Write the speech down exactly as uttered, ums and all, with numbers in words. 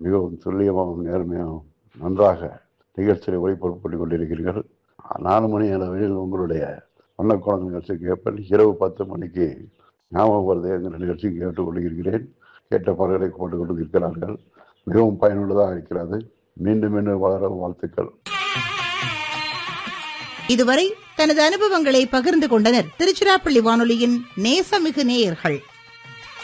மிகவும் துல்லியமாகவும் நேர்மையாகவும் நன்றாக நிகழ்ச்சியை ஒளிபரப்பு பண்ணி கொண்டிருக்கிறீர்கள். நாலு மணி அளவில் உங்களுடைய வண்ணக்கோலம் நிகழ்ச்சி கேட்பேன். இரவு பத்து மணிக்கு ஞாபகம் வருது என்கிற நிகழ்ச்சி கேட்டுக் கொண்டிருக்கிறேன். கேட்ட பாடல்களை போட்டுக் கொண்டு இருக்கிறார்கள். மிகவும் பயனுள்ளதாக இருக்கிறது. மீண்டும் மீண்டும் வளர வாழ்த்துக்கள். இதுவரை தனது அனுபவங்களை பகிர்ந்து கொண்டனர் திருச்சிராப்பள்ளி வானொலியின் நேசமிகு நேயர்கள்.